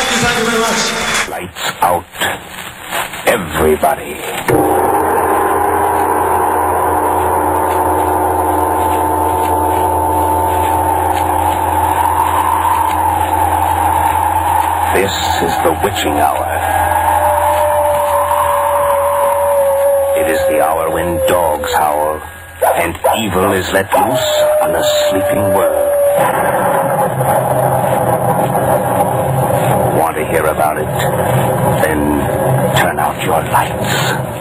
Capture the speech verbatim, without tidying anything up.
Thank you, thank you very much. Lights out. Everybody. This is the witching hour. It is the hour when dogs howl and evil is let loose on a sleeping world. Want to hear about it? Then turn out your lights.